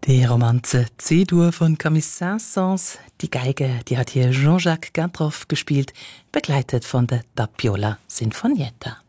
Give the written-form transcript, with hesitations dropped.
Die Romanze C-Dur von Camille Saint-Saëns. Die Geige, die hat hier Jean-Jacques Gountroff gespielt, begleitet von der Tapiola Sinfonietta.